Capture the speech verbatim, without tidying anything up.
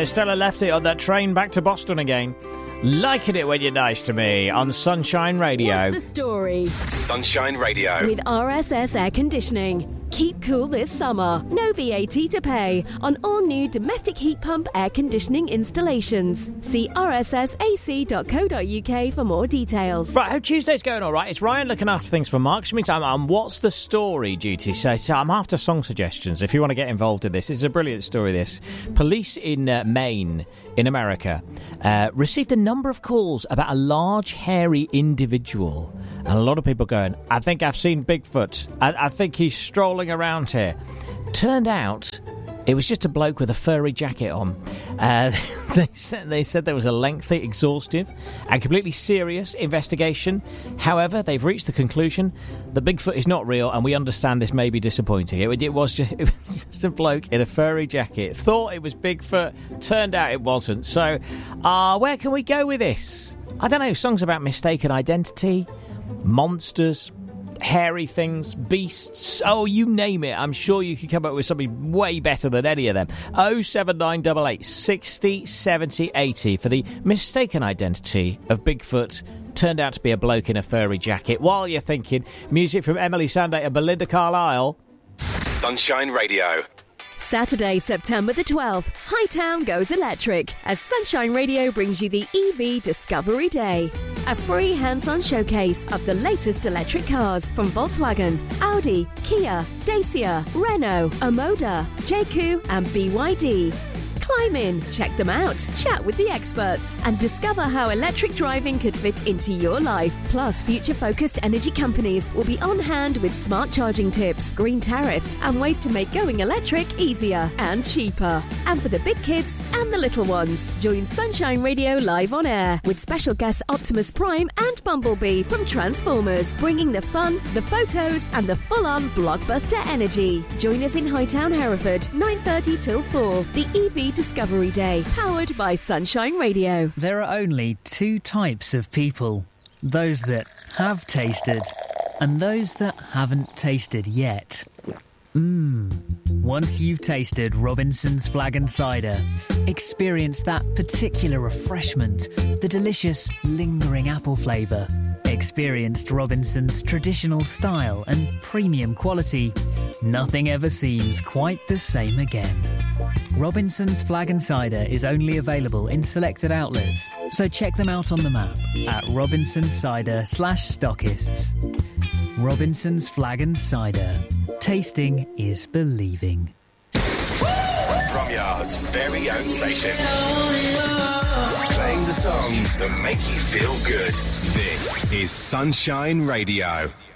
Uh, Stella left it on that train back to Boston again. Liking it when you're nice to me on Sunshine Radio. What's the story? Sunshine Radio. With R S S Air Conditioning. Keep cool this summer. No V A T to pay on all new domestic heat pump air conditioning installations. See r s s a c dot co dot u k for more details. Right, I hope Tuesday's going all right. It's Ryan looking after things for Mark. Which means I'm, I'm what's the story duty? So, so I'm after song suggestions if you want to get involved in this. It's a brilliant story, this. Police in uh, Maine, in America, uh, received a number of calls about a large, hairy individual. And a lot of people going, I think I've seen Bigfoot. I, I think he's strolling around here. Turned out it was just a bloke with a furry jacket on. Uh, they, said, they said there was a lengthy, exhaustive and completely serious investigation. However, they've reached the conclusion that Bigfoot is not real, and we understand this may be disappointing. It, it, was, just, it was just a bloke in a furry jacket. Thought it was Bigfoot. Turned out it wasn't. So, uh, where can we go with this? I don't know. Songs about mistaken identity, monsters, hairy things, beasts, oh, you name it. I'm sure you could come up with something way better than any of them. oh seven nine eight eight, sixty, seventy, eighty for the mistaken identity of Bigfoot. Turned out to be a bloke in a furry jacket. While you're thinking, music from Emily Sandé and Belinda Carlisle. Sunshine Radio. Saturday, September the twelfth, Hightown goes electric as Sunshine Radio brings you the E V Discovery Day. A free hands-on showcase of the latest electric cars from Volkswagen, Audi, Kia, Dacia, Renault, Omoda, J Q and B Y D. Climb in, check them out, chat with the experts, and discover how electric driving could fit into your life. Plus, future-focused energy companies will be on hand with smart charging tips, green tariffs, and ways to make going electric easier and cheaper. And for the big kids and the little ones, join Sunshine Radio live on air with special guests Optimus Prime and Bumblebee from Transformers, bringing the fun, the photos, and the full-on blockbuster energy. Join us in Hightown, Hereford, nine thirty till four, the E V Discovery Day, powered by Sunshine Radio. There are only two types of people. Those that have tasted and those that haven't tasted yet. Mmm. Once you've tasted Robinson's Flag and Cider, experience that particular refreshment, the delicious, lingering apple flavour. Experienced Robinson's traditional style and premium quality. Nothing ever seems quite the same again. Robinson's Flag and Cider is only available in selected outlets, so check them out on the map at Robinson's Cider slash stockists. Robinson's Flag and Cider. Tasting is believing. Bromyard's very own station. Playing the songs that make you feel good. This is Sunshine Radio.